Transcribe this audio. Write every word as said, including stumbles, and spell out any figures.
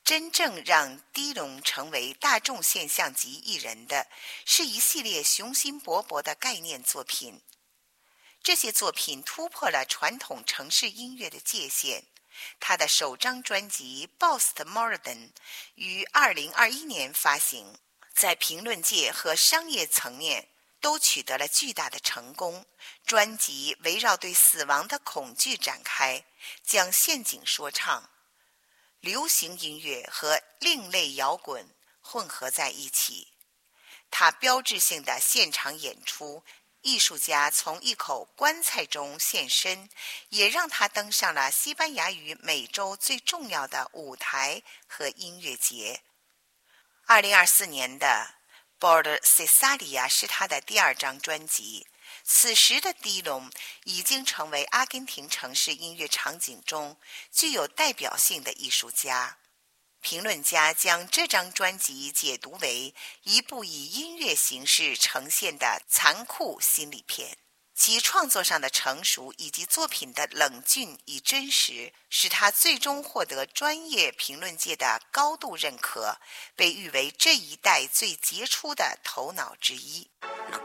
真正让迪龙成为大众现象级艺人的是一系列雄心勃勃的概念作品。这些作品突破了传统城市音乐的界限。他的首张专辑《Postmodern》于二零二一年发行，在评论界和商业层面都取得了巨大的成功。专辑围绕对死亡的恐惧展开，将陷阱说唱、流行音乐和另类摇滚混合在一起。他标志性的现场演出，艺术家从一口棺材中现身，也让他登上了西班牙语美洲最重要的舞台和音乐节。二零二四年的《Border Cesaria》是他的第二张专辑。此时的迪龙已经成为阿根廷城市音乐场景中具有代表性的艺术家。评论家将这张专辑解读为一部以音乐形式呈现的残酷心理片，其创作上的成熟以及作品的冷峻与真实，使他最终获得专业评论界的高度认可，被誉为这一代最杰出的头脑之一。 No